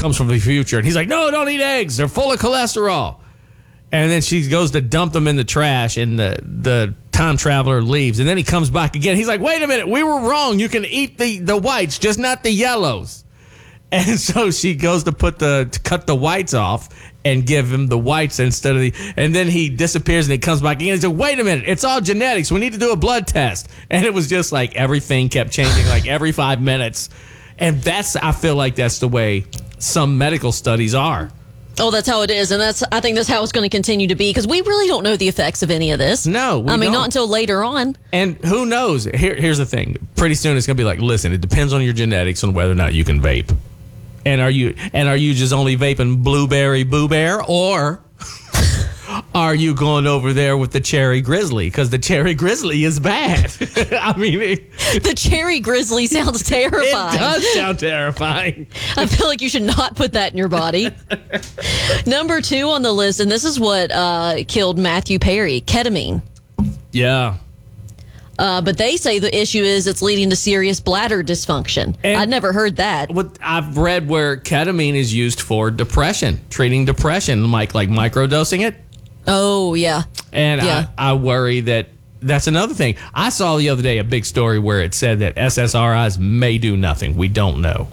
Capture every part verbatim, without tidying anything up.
comes from the future. And he's like, no, don't eat eggs. They're full of cholesterol. And then she goes to dump them in the trash, and the, the time traveler leaves. And then he comes back again. He's like, wait a minute, we were wrong. You can eat the, the whites, just not the yellows. And so she goes to put the to cut the whites off and give him the whites instead of the. And then he disappears and he comes back again. He's like, wait a minute, it's all genetics. We need to do a blood test. And it was just like everything kept changing like every five minutes. And that's, I feel like that's the way some medical studies are. Oh, that's how it is, and that's I think that's how it's going to continue to be, because we really don't know the effects of any of this. No, we I mean, don't. not until later on. And who knows? Here, here's the thing. Pretty soon it's going to be like, listen, it depends on your genetics on whether or not you can vape. And are you and are you just only vaping blueberry boo bear, or are you going over there with the cherry grizzly? Because the cherry grizzly is bad. I mean, it, The cherry grizzly sounds terrifying. it does sound terrifying. I feel like you should not put that in your body. Number two on the list, and this is what uh, killed Matthew Perry, ketamine. Yeah. Uh, but they say the issue is it's leading to serious bladder dysfunction. And- I'd never heard that. What I've read where ketamine is used for depression, treating depression, like like microdosing it. Oh, yeah. And Yeah. I, I worry that that's another thing. I saw the other day a big story where it said that S S R Is may do nothing. We don't know.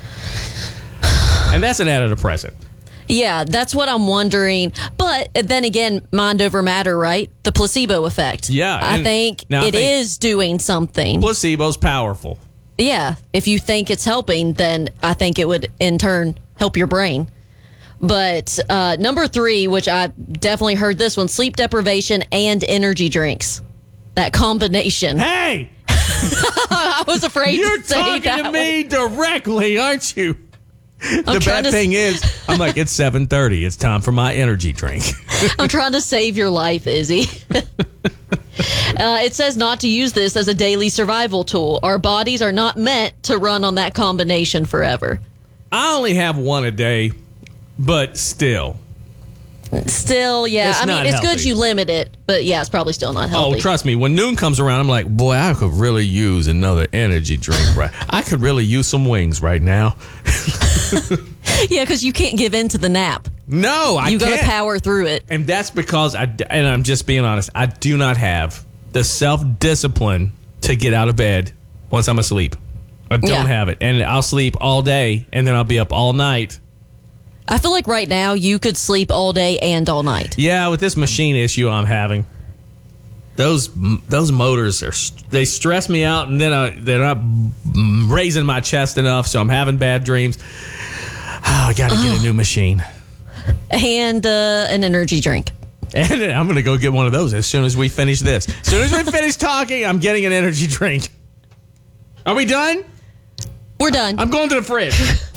And that's an antidepressant. Yeah, that's what I'm wondering. But then again, mind over matter, right? The placebo effect. Yeah, I and think now I it think- is doing something. Placebo's powerful. Yeah, if you think it's helping, then I think it would in turn help your brain. But uh, number three, which I definitely heard this one, sleep deprivation and energy drinks. That combination. Hey, I was afraid you're to say talking that to me directly, aren't you? The trying bad to- thing is, I'm like, it's seven thirty. It's time for my energy drink. I'm trying to save your life, Izzy. uh, it says not to use this as a daily survival tool. Our bodies are not meant to run on that combination forever. I only have one a day, but still. Still, yeah. It's I mean, not it's good healthy. you limit it, but yeah, it's probably still not healthy. Oh, trust me, when noon comes around, I'm like, boy, I could really use another energy drink. Right, I could really use some wings right now. Yeah, because you can't give in to the nap. No, I You got can't. to power through it. And that's because I, and I'm just being honest, I do not have the self-discipline to get out of bed once I'm asleep. I don't Yeah. have it. And I'll sleep all day, and then I'll be up all night. I feel like right now you could sleep all day and all night. Yeah, with this machine issue I'm having, those those motors are they stress me out, and then I, they're not raising my chest enough, so I'm having bad dreams. Oh, I got to get a new machine, And uh, an energy drink. and I'm going to go get one of those as soon as we finish this. As soon as we finish talking, I'm getting an energy drink. Are we done? We're done. I'm going to the fridge.